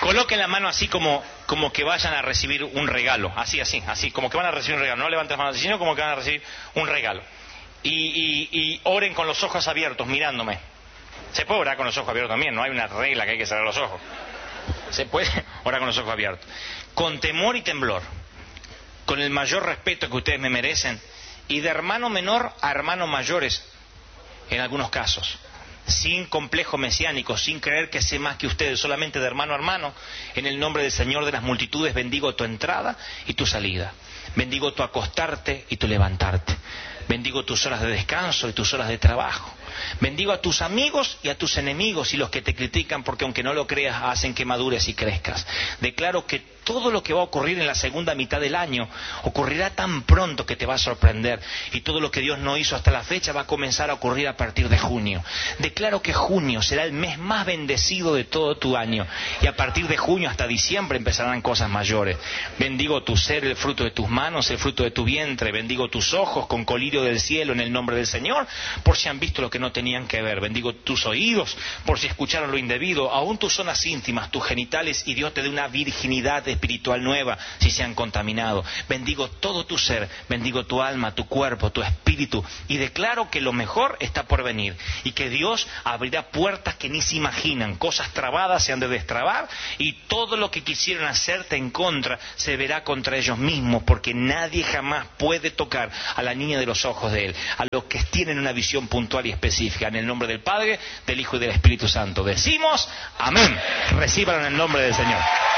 Coloquen la mano así como que vayan a recibir un regalo. Así, como que van a recibir un regalo. No levanten las manos así, sino como que van a recibir un regalo. Y oren con los ojos abiertos, mirándome. Se puede orar con los ojos abiertos también, no hay una regla que hay que cerrar los ojos. Se puede orar con los ojos abiertos. Con temor y temblor, con el mayor respeto que ustedes me merecen, y de hermano menor a hermanos mayores, en algunos casos. Sin complejo mesiánico, sin creer que sé más que ustedes, solamente de hermano a hermano, en el nombre del Señor de las multitudes, bendigo tu entrada y tu salida. Bendigo tu acostarte y tu levantarte. Bendigo tus horas de descanso y tus horas de trabajo. Bendigo a tus amigos y a tus enemigos y los que te critican, porque aunque no lo creas, hacen que madures y crezcas. Declaro que todo lo que va a ocurrir en la segunda mitad del año ocurrirá tan pronto que te va a sorprender, y todo lo que Dios no hizo hasta la fecha va a comenzar a ocurrir a partir de junio. Declaro que junio será el mes más bendecido de todo tu año, y a partir de junio hasta diciembre empezarán cosas mayores. Bendigo tu ser, el fruto de tus manos, el fruto de tu vientre. Bendigo tus ojos con colirio del cielo en el nombre del Señor, por si han visto lo que no tenían que ver. Bendigo tus oídos por si escucharon lo indebido, aún tus zonas íntimas, tus genitales, y Dios te dé una virginidad espiritual nueva si se han contaminado. Bendigo todo tu ser, bendigo tu alma, tu cuerpo, tu espíritu, y declaro que lo mejor está por venir, y que Dios abrirá puertas que ni se imaginan. Cosas trabadas se han de destrabar, y todo lo que quisieron hacerte en contra se verá contra ellos mismos, porque nadie jamás puede tocar a la niña de los ojos de Él, a los que tienen una visión puntual y específica. En el nombre del Padre, del Hijo y del Espíritu Santo decimos amén. Recíbanlo en el nombre del Señor.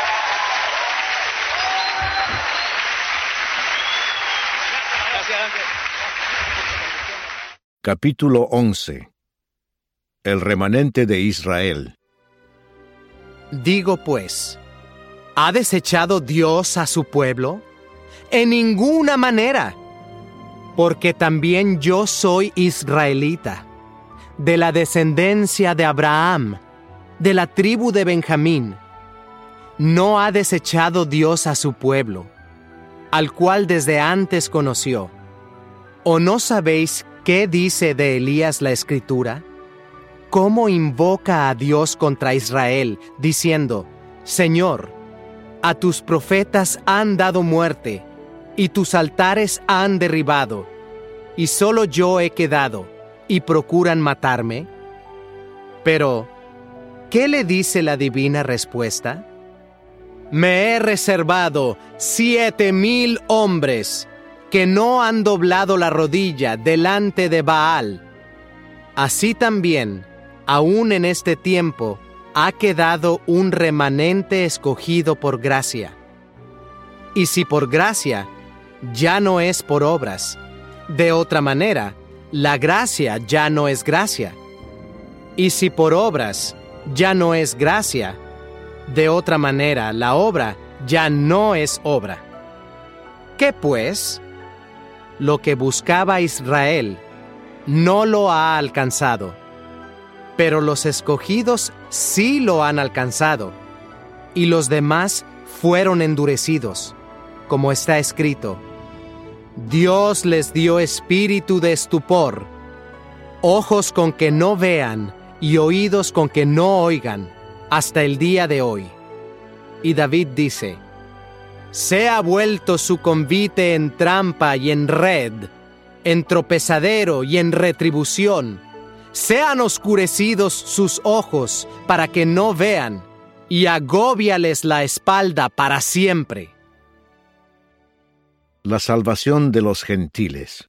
Capítulo 11. El remanente de Israel. Digo pues, ¿ha desechado Dios a su pueblo? En ninguna manera, porque también yo soy israelita, de la descendencia de Abraham, de la tribu de Benjamín. No ha desechado Dios a su pueblo, al cual desde antes conoció. ¿O no sabéis qué dice de Elías la Escritura? ¿Cómo invoca a Dios contra Israel, diciendo: Señor, a tus profetas han dado muerte, y tus altares han derribado, y solo yo he quedado, y procuran matarme? Pero, ¿qué le dice la divina respuesta? Me he reservado 7,000 hombres que no han doblado la rodilla delante de Baal. Así también, aún en este tiempo, ha quedado un remanente escogido por gracia. Y si por gracia, ya no es por obras. De otra manera, la gracia ya no es gracia. Y si por obras, ya no es gracia. De otra manera, la obra ya no es obra. ¿Qué pues? Lo que buscaba Israel no lo ha alcanzado, pero los escogidos sí lo han alcanzado, y los demás fueron endurecidos, como está escrito: Dios les dio espíritu de estupor, ojos con que no vean y oídos con que no oigan, hasta el día de hoy. Y David dice: sea vuelto su convite en trampa y en red, en tropezadero y en retribución. Sean oscurecidos sus ojos para que no vean, y agóbiales la espalda para siempre. La salvación de los gentiles.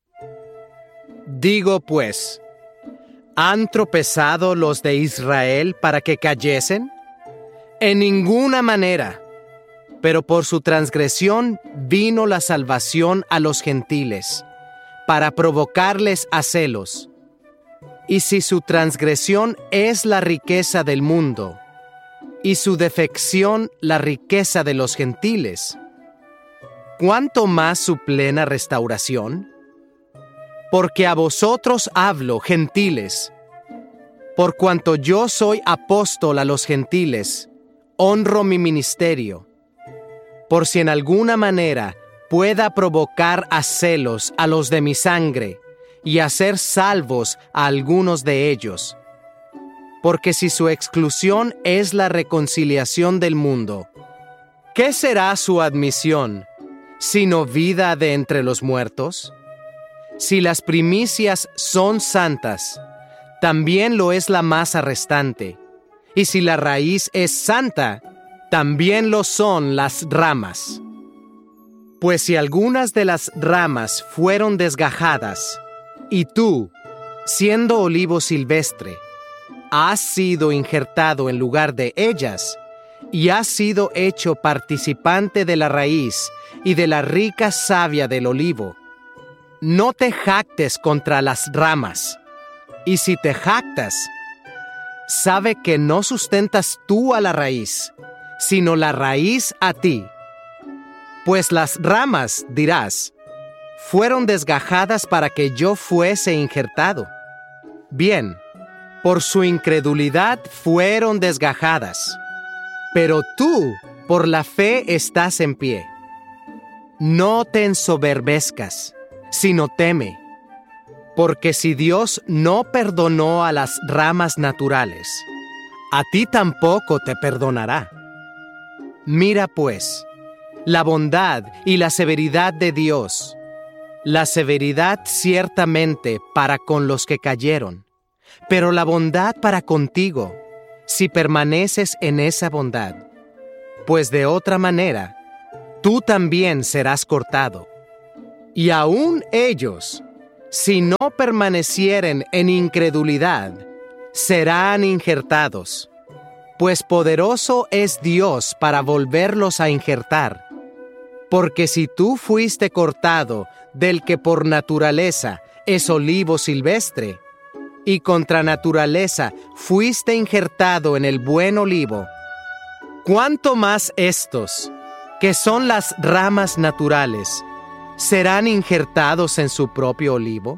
Digo pues, ¿han tropezado los de Israel para que cayesen? En ninguna manera. Pero por su transgresión vino la salvación a los gentiles, para provocarles a celos. Y si su transgresión es la riqueza del mundo, y su defección la riqueza de los gentiles, ¿cuánto más su plena restauración? Porque a vosotros hablo, gentiles. Por cuanto yo soy apóstol a los gentiles, honro mi ministerio, por si en alguna manera pueda provocar a celos a los de mi sangre y hacer salvos a algunos de ellos. porque si su exclusión es la reconciliación del mundo, ¿qué será su admisión, sino vida de entre los muertos? Si las primicias son santas, también lo es la masa restante, y si la raíz es santa, también lo son las ramas. Pues si algunas de las ramas fueron desgajadas, y tú, siendo olivo silvestre, has sido injertado en lugar de ellas, y has sido hecho participante de la raíz y de la rica savia del olivo, no te jactes contra las ramas, y si te jactas, sabe que no sustentas tú a la raíz, sino la raíz a ti. Pues las ramas, dirás, fueron desgajadas para que yo fuese injertado. Bien, por su incredulidad fueron desgajadas, pero tú, por la fe, estás en pie. No te ensoberbezcas, sino teme, porque si Dios no perdonó a las ramas naturales, a ti tampoco te perdonará. Mira pues, la bondad y la severidad de Dios, la severidad ciertamente para con los que cayeron, pero la bondad para contigo, si permaneces en esa bondad, pues de otra manera, tú también serás cortado. Y aún ellos, si no permanecieren en incredulidad, serán injertados, pues poderoso es Dios para volverlos a injertar. Porque si tú fuiste cortado del que por naturaleza es olivo silvestre, y contra naturaleza fuiste injertado en el buen olivo, ¿cuánto más estos, que son las ramas naturales, serán injertados en su propio olivo?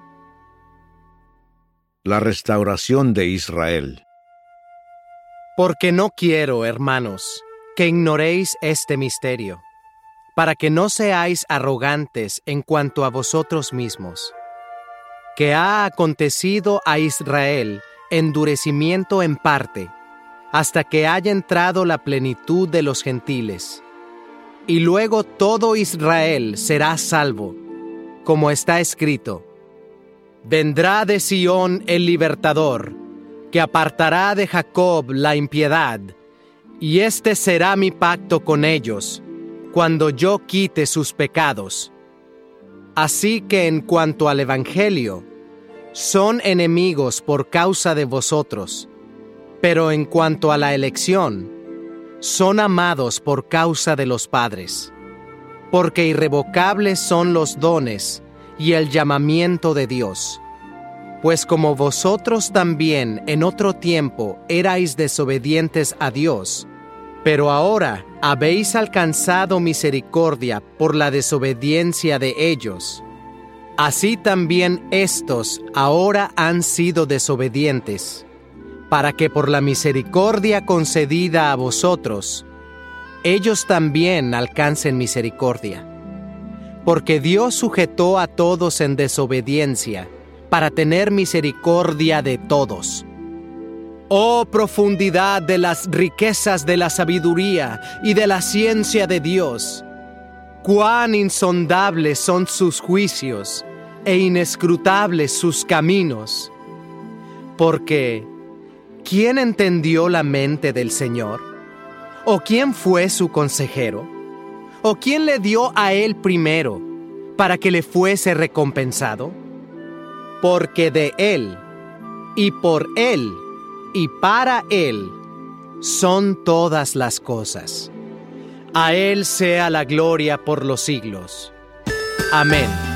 La restauración de Israel. Porque no quiero, hermanos, que ignoréis este misterio, para que no seáis arrogantes en cuanto a vosotros mismos, que ha acontecido a Israel endurecimiento en parte, hasta que haya entrado la plenitud de los gentiles. Y luego todo Israel será salvo, como está escrito: vendrá de Sión el libertador, que apartará de Jacob la impiedad, y este será mi pacto con ellos, cuando yo quite sus pecados. Así que en cuanto al Evangelio, son enemigos por causa de vosotros, pero en cuanto a la elección, son amados por causa de los padres, porque irrevocables son los dones y el llamamiento de Dios. Pues como vosotros también en otro tiempo erais desobedientes a Dios, pero ahora habéis alcanzado misericordia por la desobediencia de ellos, así también éstos ahora han sido desobedientes, para que por la misericordia concedida a vosotros, ellos también alcancen misericordia. Porque Dios sujetó a todos en desobediencia, para tener misericordia de todos. Oh profundidad de las riquezas de la sabiduría y de la ciencia de Dios, cuán insondables son sus juicios e inescrutables sus caminos. Porque, ¿quién entendió la mente del Señor? ¿O quién fue su consejero? ¿O quién le dio a él primero, para que le fuese recompensado? Porque de él, y por él, y para él, son todas las cosas. A él sea la gloria por los siglos. Amén.